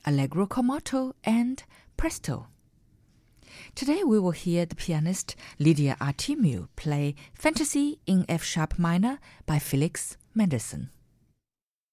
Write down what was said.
Allegro con moto, and Presto. Today we will hear the pianist Lydia Artemiou play Fantasy in F-sharp minor by Felix Mendelssohn.